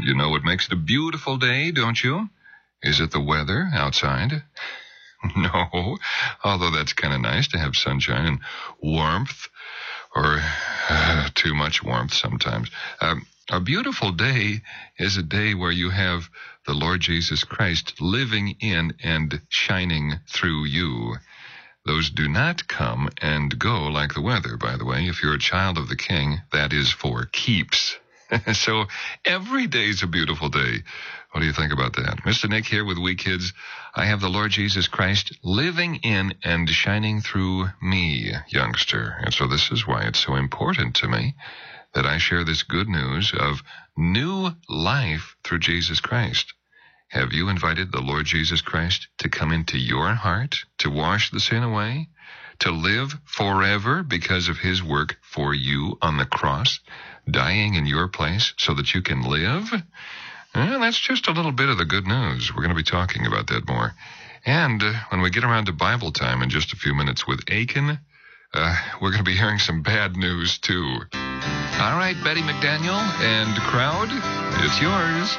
You know what makes it a beautiful day, don't you? Is it the weather outside? No, although that's kind of nice to have sunshine and warmth, or too much warmth sometimes. A beautiful day is a day where you have the Lord Jesus Christ living in and shining through you. Those do not come and go like the weather, by the way. If you're a child of the King, that is for keeps. So every day's a beautiful day. What do you think about that? Mr. Nick here with We Kids. I have the Lord Jesus Christ living in and shining through me, youngster. And so this is why it's so important to me that I share this good news of new life through Jesus Christ. Have you invited the Lord Jesus Christ to come into your heart, to wash the sin away, to live forever because of his work for you on the cross, dying in your place so that you can live? Well, that's just a little bit of the good news. We're going to be talking about that more. And when we get around to Bible time in just a few minutes with Aiken, we're going to be hearing some bad news too. All right, Betty McDaniel and crowd, it's yours.